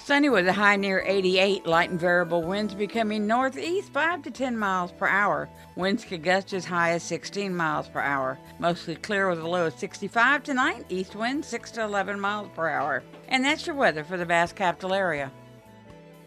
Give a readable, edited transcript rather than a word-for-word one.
Sunny with a high near 88, light and variable winds becoming northeast 5 to 10 miles per hour. Winds could gust as high as 16 miles per hour. Mostly clear with a low of 65 tonight, east wind 6 to 11 miles per hour. And that's your weather for the vast capital area.